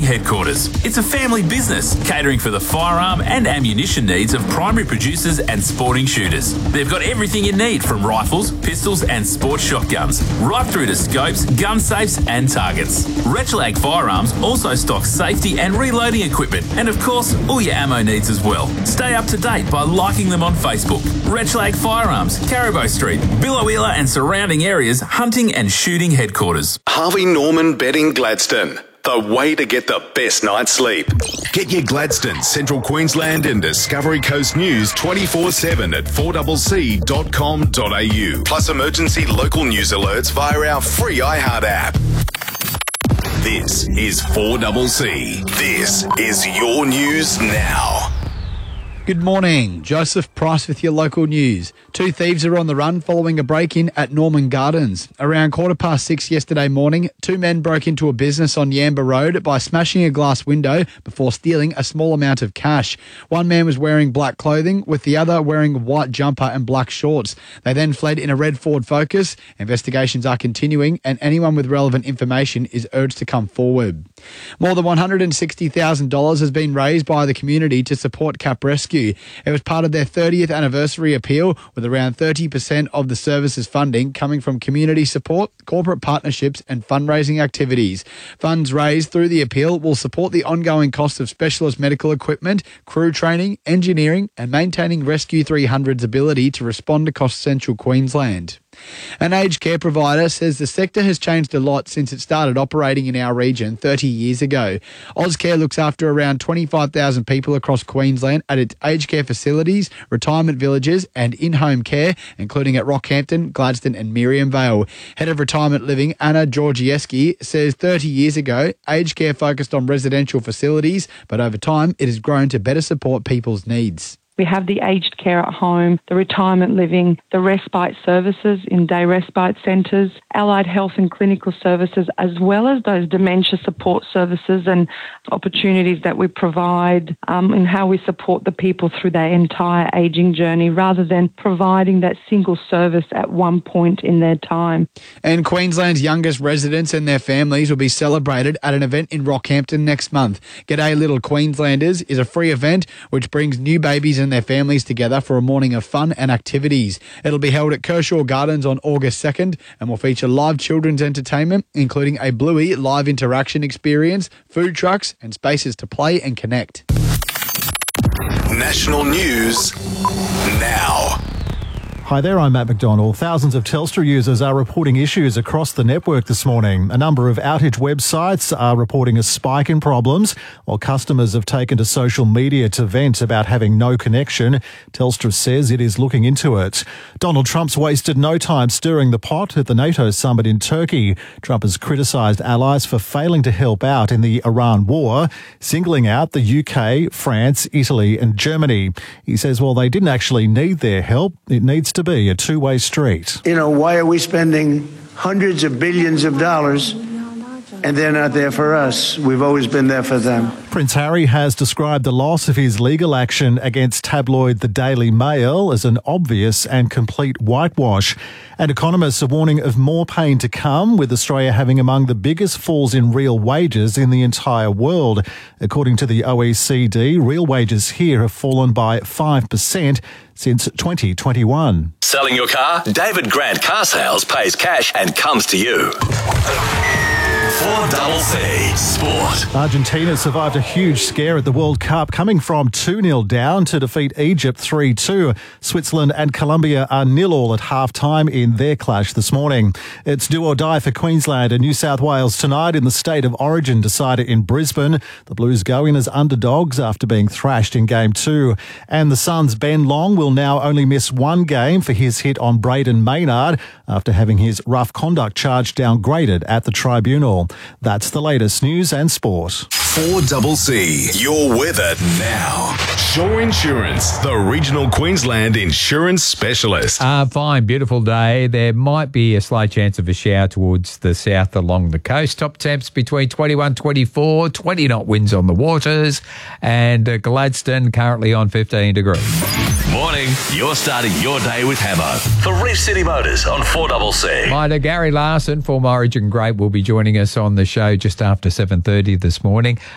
headquarters. It's a family business, catering for the firearm and ammunition needs of primary producers and sporting shooters. They've got everything you need from rifles, pistols and sports shotguns, right through to scopes, gun safes and targets. Retlag Firearms also stocks safety and reloading equipment and, of course, all your ammo needs as well. Stay up to date by liking them on Facebook. Retlag Firearms, Caribou Street, Billowheeler and surrounding areas, hunting and shooting headquarters. Harvey Norman Bedding Gladstone. The way to get the best night's sleep. Get your Gladstone, Central Queensland and Discovery Coast news 24/7 at 4cc.com.au. Plus emergency local news alerts via our free iHeart app. This is 4CC. This is your news now. Good morning. Joseph Price with your local news. 2 thieves are on the run following a break-in at Norman Gardens. Around 6:15 yesterday morning, 2 men broke into a business on Yamba Road by smashing a glass window before stealing a small amount of cash. One man was wearing black clothing, with the other wearing a white jumper and black shorts. They then fled in a red Ford Focus. Investigations are continuing and anyone with relevant information is urged to come forward. More than $160,000 has been raised by the community to support Cap Rescue. It was part of their 30th anniversary appeal, with around 30% of the service's funding coming from community support, corporate partnerships and fundraising activities. Funds raised through the appeal will support the ongoing cost of specialist medical equipment, crew training, engineering and maintaining Rescue 300's ability to respond across central Queensland. An aged care provider says the sector has changed a lot since it started operating in our region 30 years ago. Ozcare looks after around 25,000 people across Queensland at its aged care facilities, retirement villages and in-home care, including at Rockhampton, Gladstone and Miriam Vale. Head of Retirement Living, Anna Georgieski, says 30 years ago, aged care focused on residential facilities, but over time it has grown to better support people's needs. We have the aged care at home, the retirement living, the respite services in day respite centres, allied health and clinical services, as well as those dementia support services and opportunities that we provide in how we support the people through their entire ageing journey, rather than providing that single service at one point in their time. And Queensland's youngest residents and their families will be celebrated at an event in Rockhampton next month. G'day Little Queenslanders is a free event which brings new babies and their families together for a morning of fun and activities. It'll be held at Kershaw Gardens on August 2nd and will feature live children's entertainment, including a Bluey live interaction experience, food trucks and spaces to play and connect. National news now. Hi there, I'm Matt McDonald. Thousands of Telstra users are reporting issues across the network this morning. A number of outage websites are reporting a spike in problems, while customers have taken to social media to vent about having no connection. Telstra says it is looking into it. Donald Trump's wasted no time stirring the pot at the NATO summit in Turkey. Trump has criticised allies for failing to help out in the Iran war, singling out the UK, France, Italy and Germany. He says while they didn't actually need their help, it needs to be a two-way street. You know, why are we spending hundreds of billions of dollars and they're not there for us? We've always been there for them. Prince Harry has described the loss of his legal action against tabloid The Daily Mail as an obvious and complete whitewash. And economists are warning of more pain to come, with Australia having among the biggest falls in real wages in the entire world. According to the OECD, real wages here have fallen by 5% since 2021. Selling your car? David Grant Car Sales pays cash and comes to you. 4CC Sport. Argentina survived a huge scare at the World Cup, coming from 2-0 down to defeat Egypt 3-2. Switzerland and Colombia are 0-0 at half-time in their clash this morning. It's do or die for Queensland and New South Wales tonight in the State of Origin decider in Brisbane. The Blues go in as underdogs after being thrashed in Game 2. And the Suns' Ben Long will now only miss one game for his hit on Braden Maynard after having his rough conduct charge downgraded at the tribunal. That's the latest news and sport. 4CC, your weather now. Shore Insurance, the regional Queensland insurance specialist. Fine, beautiful day. There might be a slight chance of a shower towards the south along the coast. Top temps between 21, 24, 20 knot winds on the waters, and Gladstone currently on 15 degrees. Morning, you're starting your day with Hamo for Reef City Motors on 4CC. Miner Gary Larson, former Origin great, will be joining us on the show just after 7:30 this morning.